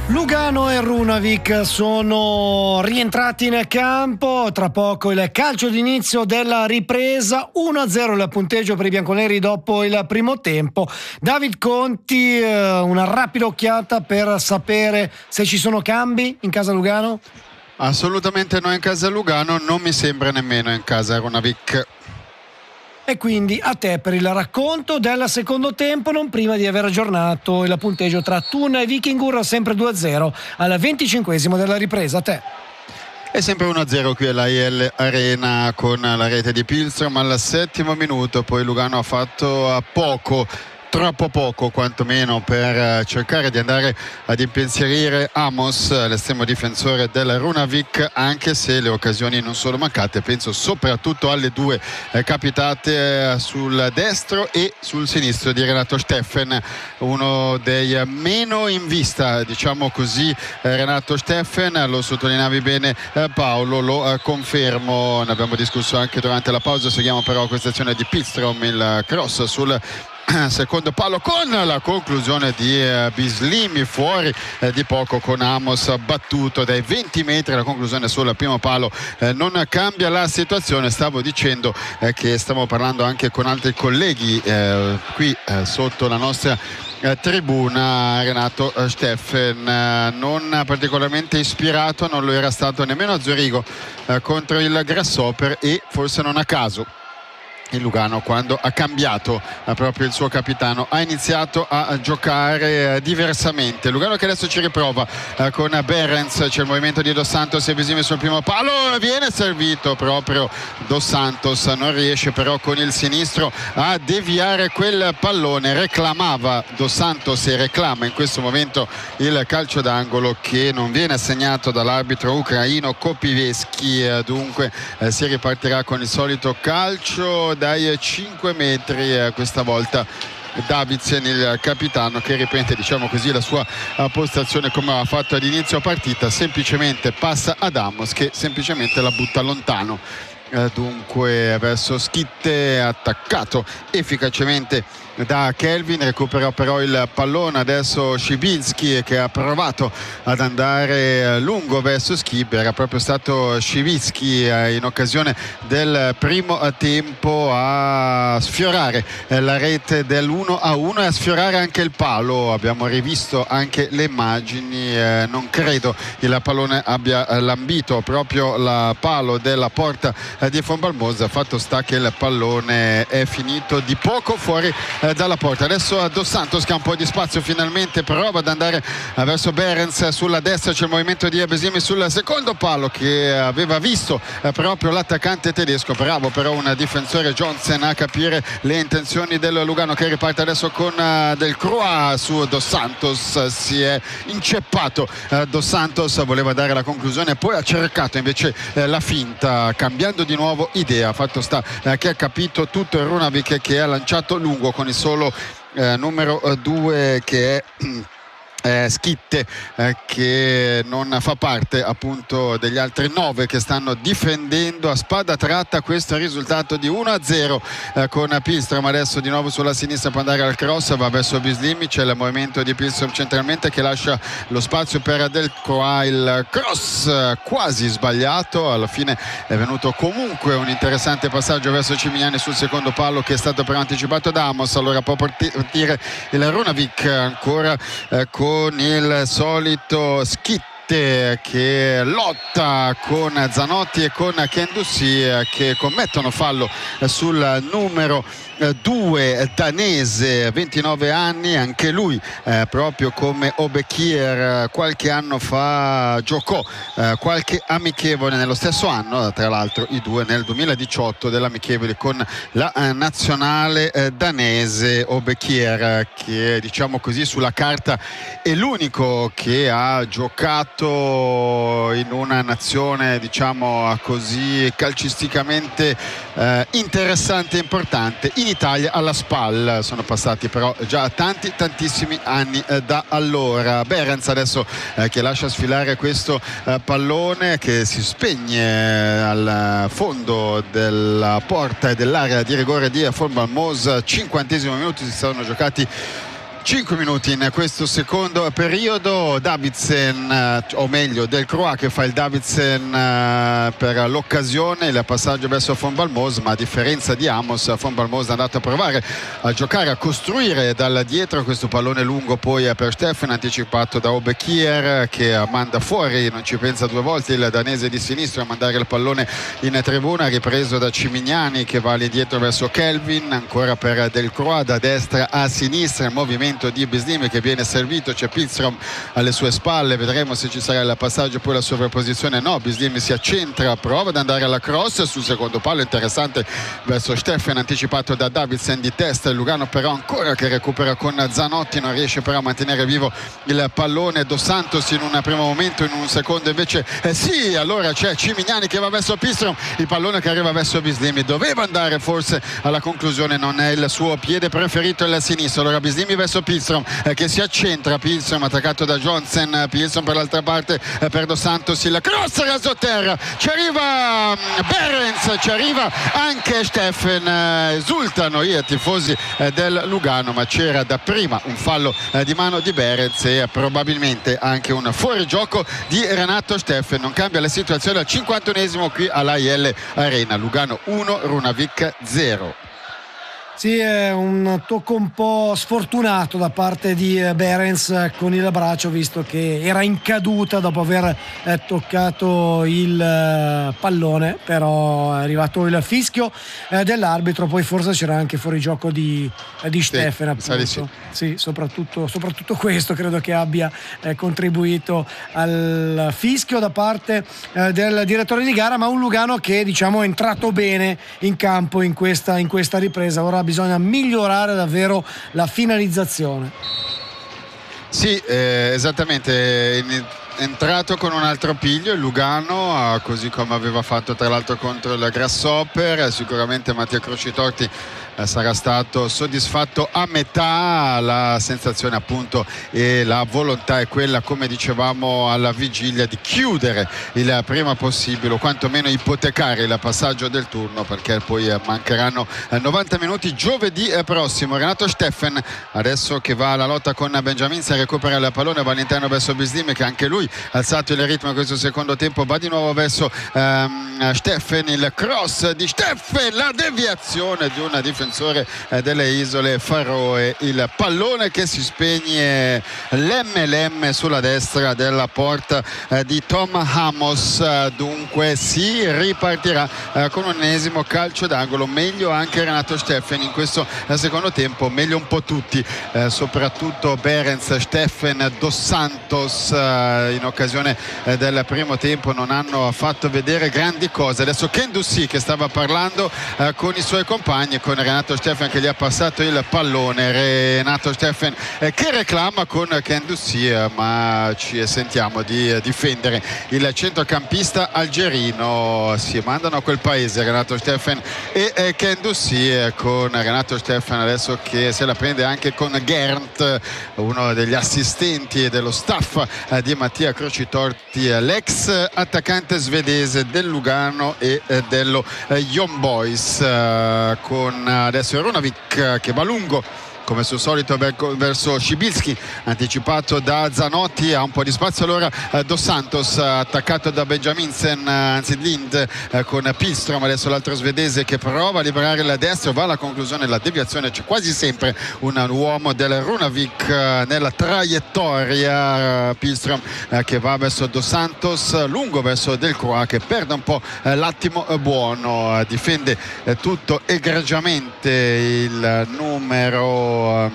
Lugano e Runavík sono rientrati nel campo, tra poco il calcio d'inizio della ripresa, 1-0 il punteggio per i bianconeri dopo il primo tempo. David Conti, una rapida occhiata per sapere se ci sono cambi in casa Lugano? Assolutamente no in casa Lugano, non mi sembra nemmeno in casa Runavík. E quindi a te per il racconto del secondo tempo, non prima di aver aggiornato il punteggio tra Thun e Vikingur, sempre 2-0 al 25esimo della ripresa. A te. È sempre 1-0 qui all'AIL Arena con la rete di Pilstrom al 7° minuto. Poi Lugano ha fatto poco, troppo poco quantomeno, per cercare di andare ad impensierire Amos, l'estremo difensore del Runavík, anche se le occasioni non sono mancate. Penso soprattutto alle due capitate sul destro e sul sinistro di Renato Steffen, uno dei meno in vista, diciamo così, Renato Steffen. Lo sottolineavi bene Paolo, lo confermo, ne abbiamo discusso anche durante la pausa. Seguiamo però questa azione di Pilstrom, il cross sul secondo palo con la conclusione di Bislimi, fuori di poco con Amos battuto dai 20 metri. La conclusione sul primo palo non cambia la situazione. Stavo dicendo che stiamo parlando anche con altri colleghi qui sotto la nostra tribuna. Renato Steffen non particolarmente ispirato, non lo era stato nemmeno a Zurigo contro il Grasshopper, e forse non a caso il Lugano, quando ha cambiato proprio il suo capitano, ha iniziato a giocare diversamente. Lugano che adesso ci riprova con Behrens, c'è il movimento di Dos Santos e Bislimi sul primo palo, viene servito proprio Dos Santos, non riesce però con il sinistro a deviare quel pallone. Reclamava Dos Santos e reclama in questo momento il calcio d'angolo, che non viene assegnato dall'arbitro ucraino Kopivesky. Dunque si ripartirà con il solito calcio dai 5 metri, questa volta Davidsen, il capitano, che riprende, diciamo così, la sua postazione come aveva fatto ad inizio partita, semplicemente passa ad Amos che semplicemente la butta lontano. Dunque verso Schitte, attaccato efficacemente da Kelvin, recupera però il pallone adesso Szywiński, che ha provato ad andare lungo verso Skib. Era proprio stato Szywiński in occasione del primo tempo a sfiorare la rete dell'1-1 e a sfiorare anche il palo. Abbiamo rivisto anche le immagini, non credo il pallone abbia lambito proprio la palo della porta di Font-Balmose. Fatto sta che il pallone è finito di poco fuori dalla porta. Adesso Dos Santos, che ha un po' di spazio, finalmente prova ad andare verso Behrens sulla destra. C'è il movimento di Bislimi sul secondo palo, che aveva visto proprio l'attaccante tedesco. Bravo però un difensore Johnson a capire le intenzioni del Lugano, che riparte adesso con Del Croix su Dos Santos. Si è inceppato Dos Santos, voleva dare la conclusione, poi ha cercato invece la finta, cambiando di nuovo idea. Fatto sta che ha capito tutto il Runavík, che ha lanciato lungo con il solo numero 2 che è Schitte, che non fa parte appunto degli altri 9 che stanno difendendo a spada tratta questo risultato di 1-0 con Pilstrom. Adesso di nuovo sulla sinistra, può andare al cross, va verso Bislimi, c'è il movimento di Pilstrom centralmente che lascia lo spazio per Del Croix. Il cross quasi sbagliato, alla fine è venuto comunque un interessante passaggio verso Cimignani sul secondo palo, che è stato però anticipato da Amos. Allora può partire il Runavík ancora con il solito Schitte, che lotta con Zanotti e con Kendussi, che commettono fallo sul numero 2 danese, 29 anni, anche lui proprio come Obekier qualche anno fa giocò qualche amichevole nello stesso anno, tra l'altro i due nel 2018 dell'amichevole con la nazionale danese. Obekier, che diciamo così sulla carta è l'unico che ha giocato in una nazione, diciamo così, calcisticamente interessante e importante. In Italia alla SPAL sono passati però già tantissimi anni da allora. Behrens adesso che lascia sfilare questo pallone, che si spegne al fondo della porta e dell'area di rigore di Font-Balmose. 50° minuto, si sono giocati 5 minuti in questo secondo periodo. Davidsen, o meglio Delcroix, che fa il Davidsen per l'occasione, il passaggio verso Von Balmos, ma a differenza di Amos, Von Balmos è andato a provare a giocare, a costruire dal dietro questo pallone lungo poi per Steffen, anticipato da Obekier, che manda fuori, non ci pensa due volte il danese di sinistra a mandare il pallone in tribuna, ripreso da Cimignani che va all'indietro verso Kelvin, ancora per Delcroix da destra a sinistra, il movimento di Bislimi che viene servito, c'è Pilstrom alle sue spalle, vedremo se ci sarà il passaggio, poi la sovrapposizione no, Bislimi si accentra, prova ad andare alla cross sul secondo palo interessante verso Steffen, anticipato da Davidsen di testa, Lugano però ancora che recupera con Zanotti, non riesce però a mantenere vivo il pallone Dos Santos in un primo momento, in un secondo invece sì, allora c'è Cimignani che va verso Pilstrom, il pallone che arriva verso Bislimi, doveva andare forse alla conclusione, non è il suo piede preferito il sinistro, allora Bislimi verso Pilstrom che si accentra, Pilstrom attaccato da Johnson, Pilstrom per l'altra parte per Dos Santos, il cross rasoterra, ci arriva Behrens, ci arriva anche Steffen, esultano i tifosi del Lugano, ma c'era da prima un fallo di mano di Behrens e probabilmente anche un fuorigioco di Renato Steffen. Non cambia la situazione al 51esimo qui all'AIL Arena, Lugano 1 Runavík 0. Sì, è un tocco un po' sfortunato da parte di Behrens con il braccio, visto che era in caduta dopo aver toccato il pallone, però è arrivato il fischio dell'arbitro, poi forse c'era anche fuorigioco di Steffen, appunto. Sì, soprattutto questo credo che abbia contribuito al fischio da parte del direttore di gara, ma un Lugano che diciamo è entrato bene in campo in questa ripresa. Ora bisogna migliorare davvero la finalizzazione. Sì, esattamente, è entrato con un altro piglio il Lugano, così come aveva fatto tra l'altro contro il Grasshopper. Sicuramente Mattia Crocitorti sarà stato soddisfatto a metà, la sensazione appunto e la volontà è quella, come dicevamo alla vigilia, di chiudere il prima possibile o quantomeno ipotecare il passaggio del turno, perché poi mancheranno 90 minuti giovedì prossimo. Renato Steffen adesso che va alla lotta con Benjamin, se recupera il pallone va all'interno verso Bislimi, che anche lui ha alzato il ritmo in questo secondo tempo, va di nuovo verso Steffen, il cross di Steffen, la deviazione di una difensore delle isole Faroe, il pallone che si spegne lemme sulla destra della porta di Tom Amos. Dunque si ripartirà con un ennesimo calcio d'angolo, meglio anche Renato Steffen in questo secondo tempo, meglio un po' tutti, soprattutto Behrens, Steffen, Dos Santos in occasione del primo tempo non hanno fatto vedere grandi cose. Adesso Kendouzi che stava parlando con i suoi compagni, con Renato Steffen che gli ha passato il pallone, Renato Steffen che reclama con Kendouzi, ma ci sentiamo di difendere il centrocampista algerino. Si mandano a quel paese Renato Steffen e Kendouzi, con Renato Steffen adesso che se la prende anche con Gerndt, uno degli assistenti dello staff di Mattia Crocitorti, l'ex attaccante svedese del Lugano e dello Young Boys, con adesso Runavík che va lungo come al suo solito verso Scibilski, anticipato da Zanotti, ha un po' di spazio allora Dos Santos, attaccato da Benjaminsen, anzi Lind con Pilstrom, adesso l'altro svedese che prova a liberare la destra, va alla conclusione, la deviazione, c'è quasi sempre un uomo del Runavík nella traiettoria, Pilstrom che va verso Dos Santos, lungo verso Delcroix che perde un po' l'attimo buono, difende tutto egregiamente il numero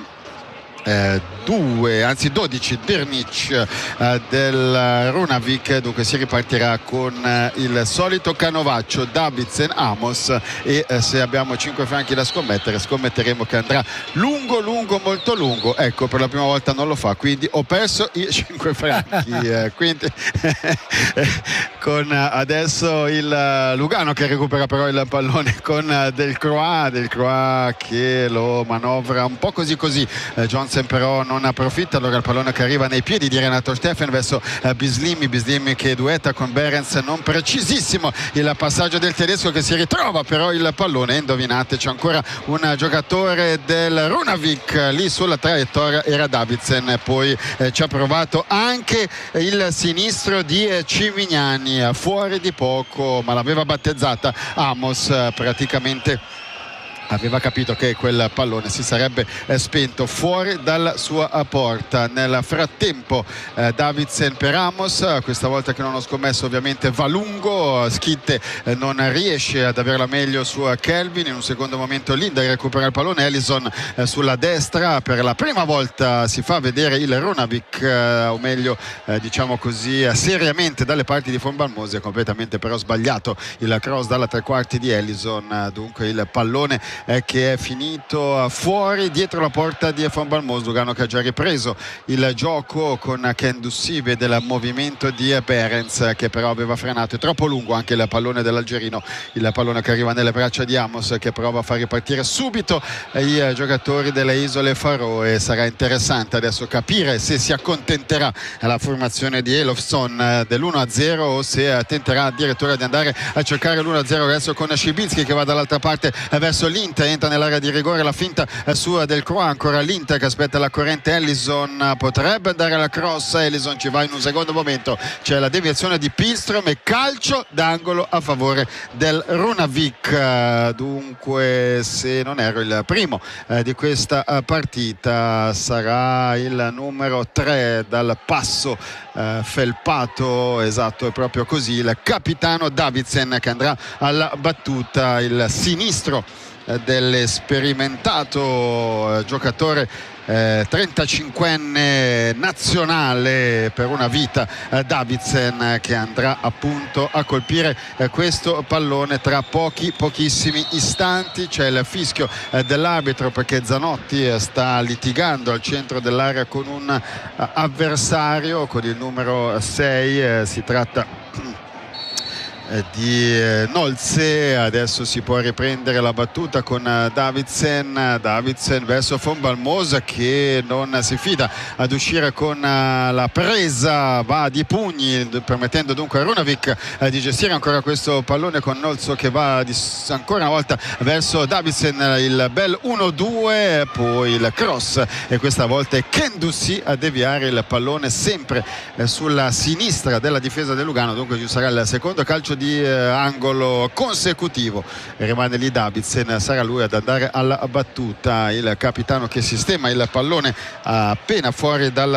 12 Drnic del Runavík. Dunque si ripartirà con il solito canovaccio Davidsen, Amos, e se abbiamo 5 franchi da scommettere, scommetteremo che andrà lungo, molto lungo. Ecco, per la prima volta non lo fa, quindi ho perso i 5 franchi. Quindi con adesso il Lugano che recupera però il pallone con Del Croix che lo manovra un po' così. Johnson però non approfitta, allora il pallone che arriva nei piedi di Renato Steffen verso Bislimi che duetta con Behrens, non precisissimo il passaggio del tedesco che si ritrova però il pallone. Indovinate, c'è ancora un giocatore del Runavik lì sulla traiettoria, era Davidsen, poi ci ha provato anche il sinistro di Cimignani, fuori di poco, ma l'aveva battezzata Amos, praticamente aveva capito che quel pallone si sarebbe spento fuori dalla sua porta. Nel frattempo Davidsen per Amos, questa volta che non ho scommesso ovviamente va lungo, Schitte non riesce ad averla meglio su Kelvin, in un secondo momento Linda recupera il pallone, Ellison sulla destra, per la prima volta si fa vedere il Runavik, o meglio diciamo così seriamente dalle parti di Von Balmose, completamente però sbagliato il cross dalla tre quarti di Ellison, dunque il pallone che è finito fuori dietro la porta di Von Balmose. Lugano che ha già ripreso il gioco con Ken Dussy, vede il movimento di Behrens che però aveva frenato, è troppo lungo anche il pallone dell'algerino, il pallone che arriva nelle braccia di Amos che prova a far ripartire subito i giocatori delle Isole Faroe. Sarà interessante adesso capire se si accontenterà la formazione di Elofsson dell'1-0 o se tenterà addirittura di andare a cercare l'1-0 adesso con Szybilski che va dall'altra parte verso l'Inter, entra nell'area di rigore, la finta su Del Croix, ancora l'Inter che aspetta la corrente, Ellison potrebbe andare alla cross, Ellison ci va in un secondo momento, c'è la deviazione di Pilström e calcio d'angolo a favore del Runavik. Dunque se non ero il primo di questa partita sarà il numero 3 dal passo felpato, esatto, è proprio così, il capitano Davidsen che andrà alla battuta, il sinistro dell'esperimentato giocatore 35enne nazionale per una vita, Davidsen, che andrà appunto a colpire questo pallone tra pochissimi istanti. C'è il fischio dell'arbitro perché Zanotti sta litigando al centro dell'area con un avversario, con il numero 6, si tratta di Nolze. Adesso si può riprendere la battuta con Davidsen verso Von Balmose che non si fida ad uscire con la presa, va di pugni permettendo dunque a Runavik di gestire ancora questo pallone con Nolzo che va ancora una volta verso Davidsen, il bel 1-2, poi il cross e questa volta è Ken Dussy a deviare il pallone sempre sulla sinistra della difesa del Lugano. Dunque ci sarà il secondo calcio di angolo consecutivo e rimane lì Davidsen, sarà lui ad andare alla battuta, il capitano che sistema il pallone appena fuori dalla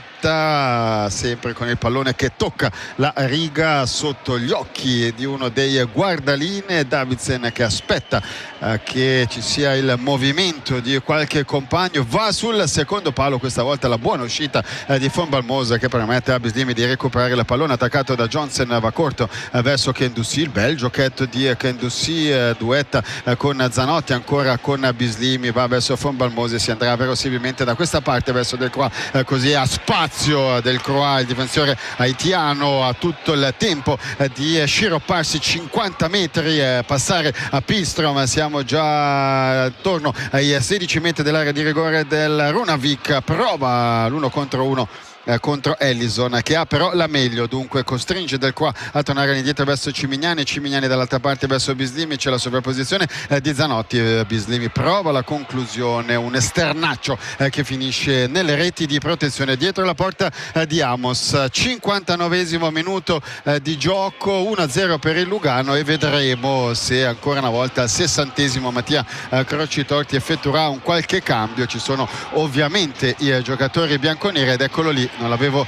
lunetta, sempre con il pallone che tocca la riga sotto gli occhi di uno dei guardaline. Davidsen che aspetta che ci sia il movimento di qualche compagno, va sul secondo palo, questa volta la buona uscita di Von Balmose che permette a Bislimi di recuperare il pallone attaccato da Johnson, va corto verso Ken Dussy, il bel giochetto di Ken Dussy, duetta con Zanotti, ancora con Bislimi, va verso Von Balmose, si andrà verosimilmente da questa parte verso Del Croix, così a spazio Del Croix, il difensore haitiano, ha tutto il tempo di sciropparsi 50 metri, passare a Pilström. Siamo già attorno ai 16 metri dell'area di rigore del Runavik, prova l'1 contro 1 contro Ellison che ha però la meglio, dunque costringe Del Croix a tornare indietro verso Cimignani dall'altra parte verso Bislimi, c'è la sovrapposizione di Zanotti, Bislimi prova la conclusione, un esternaccio che finisce nelle reti di protezione dietro la porta di Amos. 59esimo minuto di gioco, 1-0 per il Lugano e vedremo se ancora una volta al 60esimo Mattia Crocitorti effettuerà un qualche cambio. Ci sono ovviamente i giocatori bianconeri ed eccolo lì, non l'avevo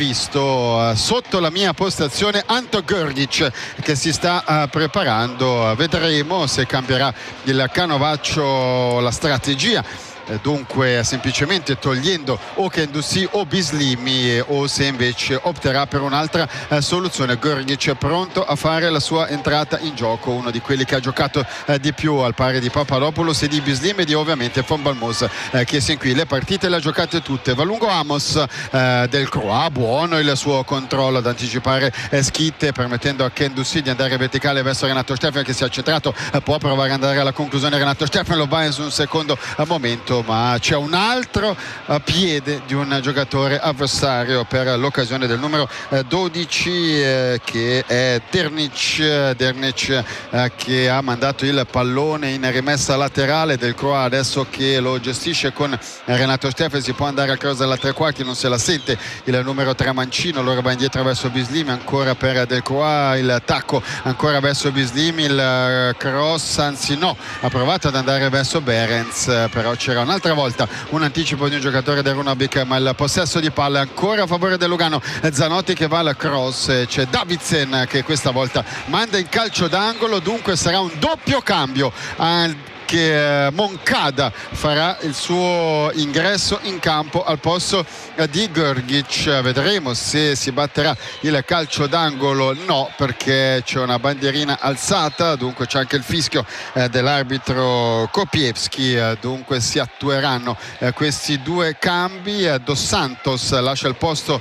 visto sotto la mia postazione, Anto Grgic che si sta preparando, vedremo se cambierà il canovaccio la strategia dunque semplicemente togliendo o Kendouzi o Bislimi, o se invece opterà per un'altra soluzione. Grgic pronto a fare la sua entrata in gioco, uno di quelli che ha giocato di più al pari di Papadopoulos e di Bislimi e di ovviamente Von Balmos, che sin qui le partite le ha giocate tutte. Va lungo Amos, Delcroix, buono il suo controllo ad anticipare Schitte, permettendo a Kendouzi di andare verticale verso Renato Steffen, che si è accentrato, può provare ad andare alla conclusione. Renato Steffen lo va in un secondo momento, ma c'è un altro piede di un giocatore avversario per l'occasione del numero 12 che è Dernic, che ha mandato il pallone in rimessa laterale. Delcroix adesso che lo gestisce con Renato Steffen, si può andare a cross dalla tre quarti, non se la sente il numero 3 mancino, allora va indietro verso Bislimi, ancora per Delcroix, il tacco ancora verso Bislimi, il cross, anzi no, ha provato ad andare verso Behrens, però c'era un'altra volta un anticipo di un giocatore del Runavík, ma il possesso di palla ancora a favore del Lugano. Zanotti che va al cross, c'è Davidsen che questa volta manda in calcio d'angolo, dunque sarà un doppio cambio che Moncada farà il suo ingresso in campo al posto di Grgic. Vedremo se si batterà il calcio d'angolo. No, perché c'è una bandierina alzata, dunque c'è anche il fischio dell'arbitro Kopievski, dunque si attueranno questi due cambi. Dos Santos lascia il posto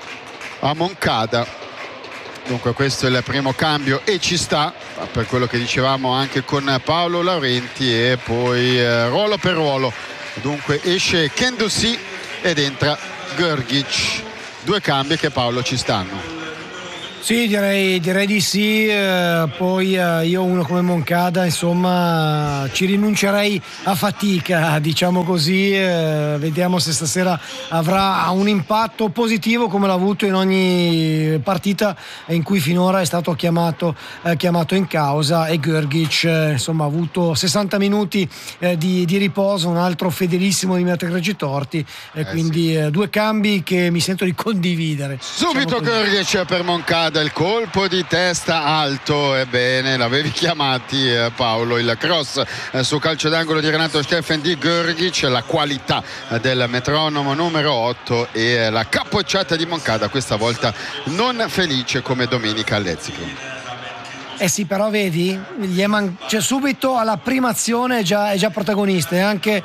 a Moncada. Dunque questo è il primo cambio e ci sta, per quello che dicevamo anche con Paolo Laurenti, e poi ruolo per ruolo. Dunque esce Kendouzi ed entra Grgic. Due cambi che, Paolo, ci stanno. Sì, direi di sì, poi io uno come Moncada insomma ci rinuncerei a fatica, diciamo così, vediamo se stasera avrà un impatto positivo come l'ha avuto in ogni partita in cui finora è stato chiamato in causa, e Grgic insomma ha avuto 60 minuti di riposo, un altro fedelissimo di Matteo Regitorti, quindi sì. Due cambi che mi sento di condividere. Subito diciamo Grgic per Moncada, il colpo di testa alto, ebbene l'avevi chiamati Paolo, il cross su calcio d'angolo di Renato Steffen di Grgic, la qualità del metronomo numero 8 e la capocciata di Moncada, questa volta non felice come domenica all'Eziglund. Eh sì, però vedi, c'è subito alla prima azione è già protagonista, e anche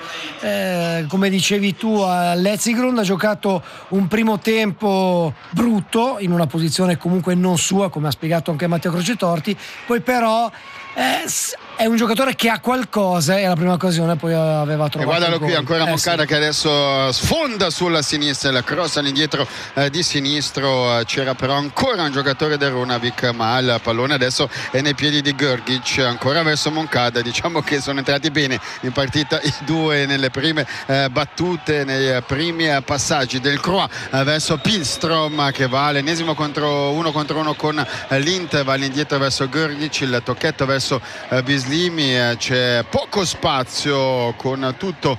come dicevi tu all'Eziglund ha giocato un primo tempo brutto in una posizione comunque non sua, come ha spiegato anche Matteo Crocetorti, poi però è un giocatore che ha qualcosa, e la prima occasione poi aveva trovato. E guardalo qui ancora Moncada, sì, che adesso sfonda sulla sinistra, la cross all'indietro di sinistro, c'era però ancora un giocatore del Runavík, ma il pallone adesso è nei piedi di Grgic, ancora verso Moncada. Diciamo che sono entrati bene in partita i due nelle prime battute, nei primi passaggi. Delcroix verso Pilstrom che va all'ennesimo uno contro uno con l'Inter, va all'indietro verso Grgic, il tocchetto verso Bislimi, c'è poco spazio con tutto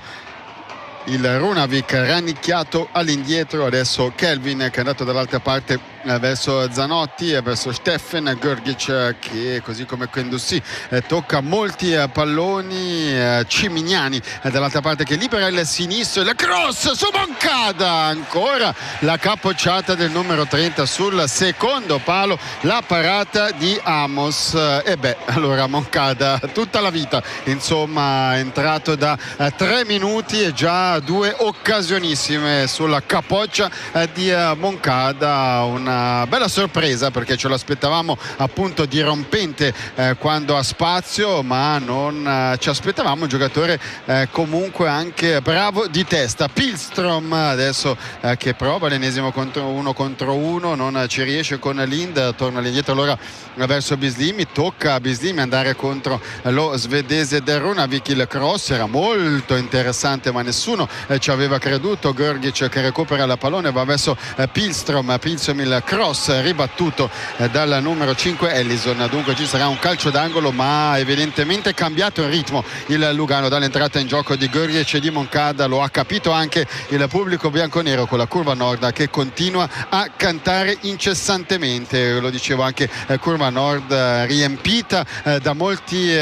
il Runavík rannicchiato all'indietro. Adesso Kelvin che è andato dall'altra parte verso Zanotti e verso Steffen. Grgic che così come Kendouzi tocca molti palloni. Cimignani dall'altra parte che libera il sinistro, il cross su Moncada, ancora la capocciata del numero 30 sul secondo palo, la parata di Amos. E beh, allora Moncada tutta la vita insomma è entrato da 3 minuti e già due occasionissime sulla capoccia di Moncada. Una bella sorpresa, perché ce l'aspettavamo appunto dirompente quando ha spazio, ma non ci aspettavamo un giocatore comunque anche bravo di testa. Pilstrom adesso che prova l'ennesimo contro uno, non ci riesce con Lind, torna all'indietro allora verso Bislimi, tocca a Bislimi andare contro lo svedese del Runavík. Il cross era molto interessante ma nessuno ci aveva creduto. Grgic che recupera la pallone, va verso Pilstrom il il cross ribattuto dal numero 5 Ellison. Dunque ci sarà un calcio d'angolo, ma evidentemente cambiato il ritmo il Lugano dall'entrata in gioco di Grgic e di Moncada. Lo ha capito anche il pubblico bianconero con la curva nord che continua a cantare incessantemente. Lo dicevo, anche curva nord riempita da molti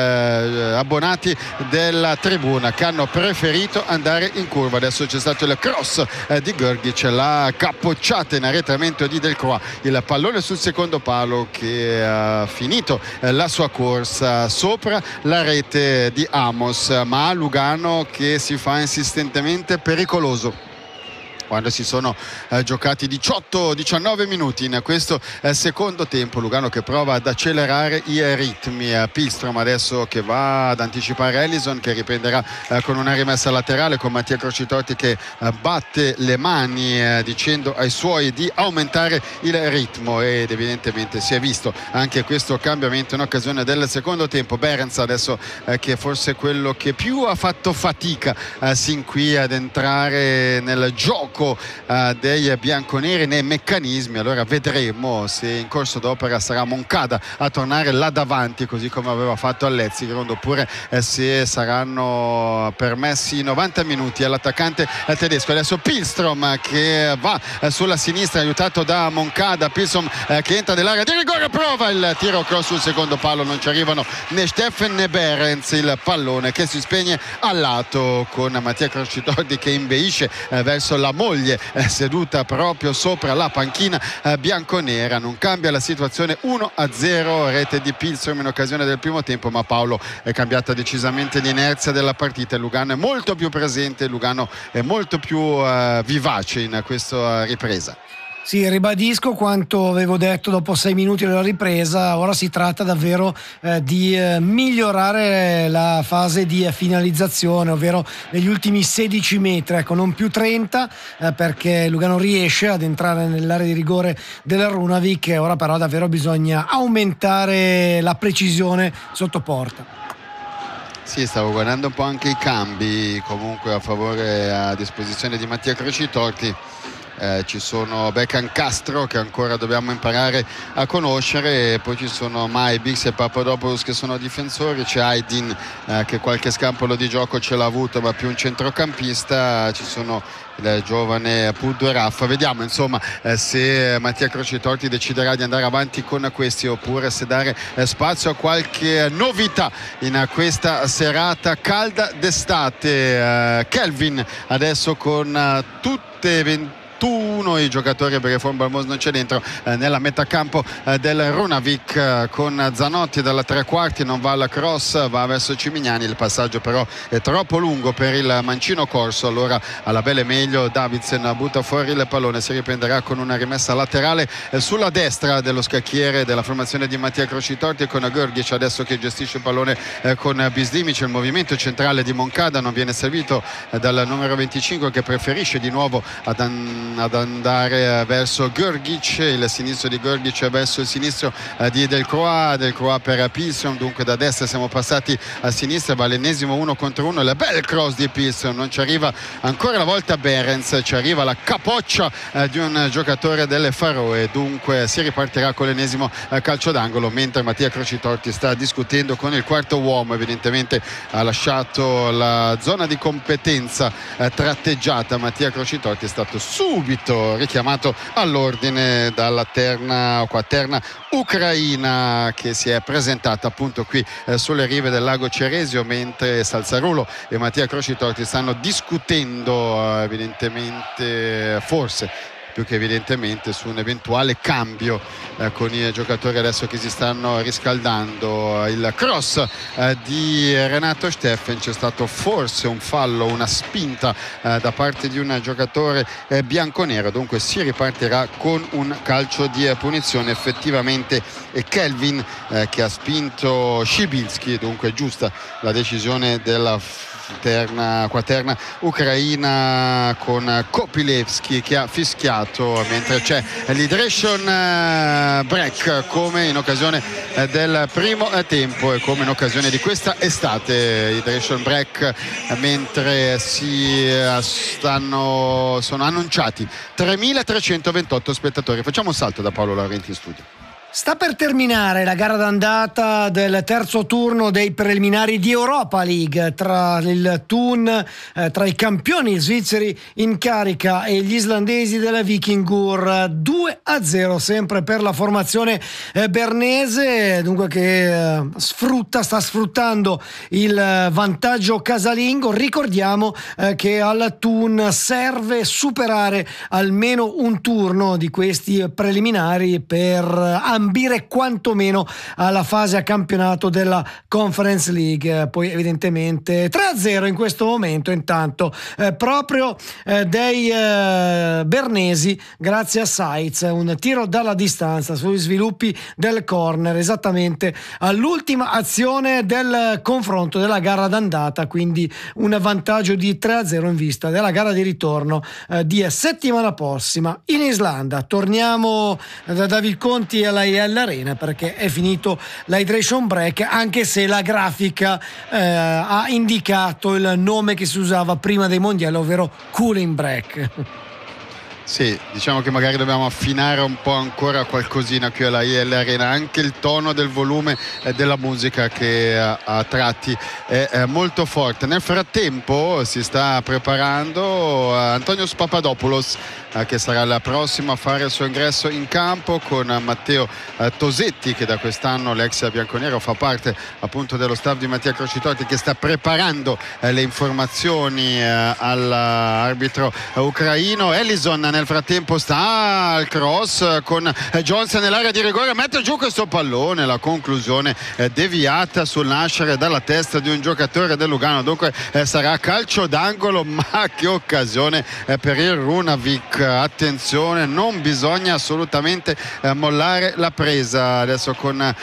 abbonati della tribuna che hanno preferito andare in curva. Adesso c'è stato il cross di Grgic, la capocciata in arretramento di Delcroix, il pallone sul secondo palo che ha finito la sua corsa sopra la rete di Amos, ma Lugano che si fa insistentemente pericoloso quando si sono giocati 18-19 minuti in questo secondo tempo. Lugano che prova ad accelerare i ritmi. Pilstrom adesso che va ad anticipare Ellison, che riprenderà con una rimessa laterale, con Mattia Crocitotti che batte le mani dicendo ai suoi di aumentare il ritmo, ed evidentemente si è visto anche questo cambiamento in occasione del secondo tempo. Behrens adesso che forse è quello che più ha fatto fatica sin qui ad entrare nel gioco dei bianconeri, nei meccanismi. Allora vedremo se in corso d'opera sarà Moncada a tornare là davanti, così come aveva fatto a Letzigrund, oppure se saranno permessi 90 minuti all'attaccante tedesco. Adesso Pilstrom che va sulla sinistra aiutato da Moncada. Pilstrom che entra nell'area di rigore, prova il tiro cross sul secondo palo, non ci arrivano né Steffen né Behrens. Il pallone che si spegne al lato con Mattia Crocitotti che inveisce verso la moglie seduta proprio sopra la panchina bianconera. Non cambia la situazione, 1-0, rete di Pilstrom in occasione del primo tempo, ma Paolo è cambiata decisamente l'inerzia della partita. Lugano è molto più presente, Lugano è molto più vivace in questa ripresa. Sì, ribadisco quanto avevo detto dopo 6 minuti della ripresa. Ora si tratta davvero di migliorare la fase di finalizzazione, ovvero negli ultimi 16 metri, ecco, non più 30, perché Lugano riesce ad entrare nell'area di rigore del Runavík. Ora però davvero bisogna aumentare la precisione sotto porta. Sì, stavo guardando un po' anche i cambi comunque a disposizione di Mattia Crocitotti. Ci sono Becan Castro che ancora dobbiamo imparare a conoscere, e poi ci sono Maibix e Papadopoulos che sono difensori, c'è Aydin che qualche scampolo di gioco ce l'ha avuto ma più un centrocampista, ci sono il giovane Puddu e Raffa. Vediamo insomma se Mattia Crocitotti deciderà di andare avanti con questi oppure se dare spazio a qualche novità in questa serata calda d'estate. Kelvin adesso con tutte 21 i giocatori, perché Von Balmos non c'è dentro, nella metà campo del Runavík, con Zanotti dalla tre quarti, non va alla cross, va verso Cimignani. Il passaggio però è troppo lungo per il mancino corso, allora alla belle meglio Davidsen butta fuori il pallone. Si riprenderà con una rimessa laterale sulla destra dello scacchiere della formazione di Mattia Crocitotti, con Grgic adesso che gestisce il pallone con Bislimic. Il movimento centrale di Moncada non viene servito dal numero 25 che preferisce di nuovo ad andare verso Grgic, il sinistro di Grgic verso il sinistro di Delcroix per Pilstrom. Dunque da destra siamo passati a sinistra, va l'ennesimo 1 contro 1, il bel cross di Pilstrom, non ci arriva ancora una volta Behrens, ci arriva la capoccia di un giocatore delle Faroe. Dunque si ripartirà con l'ennesimo calcio d'angolo, mentre Mattia Crocitotti sta discutendo con il quarto uomo. Evidentemente ha lasciato la zona di competenza tratteggiata. Mattia Crocitotti è stato subito richiamato all'ordine dalla terna ucraina che si è presentata appunto qui sulle rive del lago Ceresio, mentre Salzarulo e Mattia Crocitotti stanno discutendo evidentemente, forse più che evidentemente, su un eventuale cambio con i giocatori adesso che si stanno riscaldando. Il cross di Renato Steffen, c'è stato forse un fallo, una spinta da parte di un giocatore bianconero, dunque si ripartirà con un calcio di punizione. Effettivamente è Kelvin che ha spinto Szybilski, dunque giusta la decisione della quaterna ucraina con Kopylevski che ha fischiato, mentre c'è l'hydration break come in occasione del primo tempo e come in occasione di questa estate. Hydration break mentre sono annunciati 3.328 spettatori. Facciamo un salto da Paolo Laurenti in studio. Sta per terminare la gara d'andata del terzo turno dei preliminari di Europa League tra il Thun, tra i campioni svizzeri in carica e gli islandesi della Vikingur. 2-0 sempre per la formazione bernese, dunque che sta sfruttando il vantaggio casalingo. Ricordiamo che al Thun serve superare almeno un turno di questi preliminari per ambire quantomeno alla fase a campionato della Conference League. Poi evidentemente 3-0 in questo momento intanto proprio dei bernesi grazie a Seitz, un tiro dalla distanza sugli sviluppi del corner esattamente all'ultima azione del confronto della gara d'andata, quindi un vantaggio di 3-0 in vista della gara di ritorno di settimana prossima in Islanda. Torniamo da David Conti all'Arena perché è finito l'hydration break, anche se la grafica ha indicato il nome che si usava prima dei mondiali, ovvero cooling break. Sì, diciamo che magari dobbiamo affinare un po' ancora qualcosina qui alla IL Arena, anche il tono del volume della musica che a tratti è molto forte. Nel frattempo si sta preparando Antonio Papadopoulos, che sarà la prossima a fare il suo ingresso in campo, con Matteo Tosetti, che da quest'anno, l'ex bianconero, fa parte appunto dello staff di Mattia Crocitotti, che sta preparando le informazioni all'arbitro ucraino. Ellison nel frattempo sta al cross con Johnson nell'area di rigore, mette giù questo pallone, la conclusione deviata sul nascere dalla testa di un giocatore del Lugano, dunque sarà calcio d'angolo. Ma che occasione per il Runavík, attenzione, non bisogna assolutamente mollare la presa. Adesso con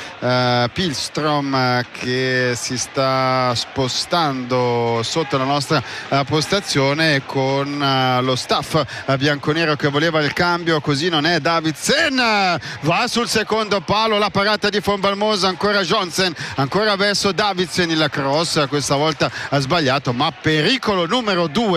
Pilstrom che si sta spostando sotto la nostra postazione, con lo staff bianconero che voleva il cambio. Così non è. Davidsen va sul secondo palo, la parata di Fonbalmosa, ancora Johnson, ancora verso Davidsen, il cross questa volta ha sbagliato, ma pericolo numero 2